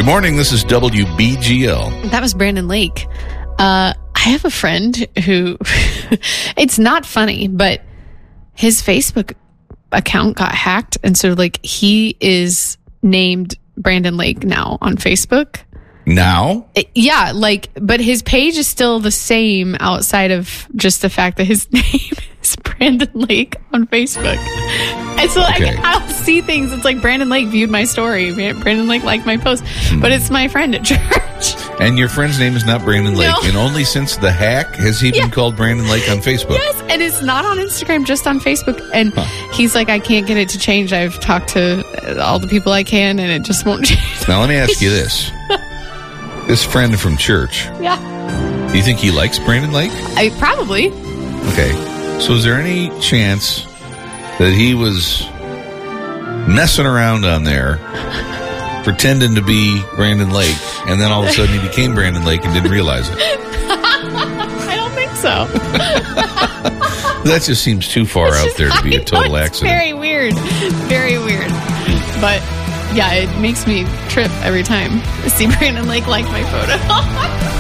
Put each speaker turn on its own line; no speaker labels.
Good morning. This is WBGL.
That was Brandon Lake. I have a friend who, it's not funny, but his Facebook account got hacked. And so, he is named Brandon Lake now on Facebook.
Now?
Yeah, but his page is still the same outside of just the fact that his name is Brandon Lake on Facebook. And so, I'll see things. It's like Brandon Lake viewed my story. Brandon Lake liked my post. But it's my friend at church.
And your friend's name is not Brandon Lake.
No.
And only since the hack has he been called Brandon Lake on Facebook.
Yes, and it's not on Instagram, just on Facebook. And he's like, I can't get it to change. I've talked to all the people I can, and it just won't change.
Now, let me ask you this. This friend from church,
Yeah.
do you think he likes Brandon Lake?
Probably.
Okay. So is there any chance that he was messing around on there, pretending to be Brandon Lake, and then all of a sudden he became Brandon Lake and didn't realize it?
I don't think so.
That just seems too far out there to be a total accident.
Very weird. Very weird. But yeah, it makes me trip every time I see Brandon Lake like my photo.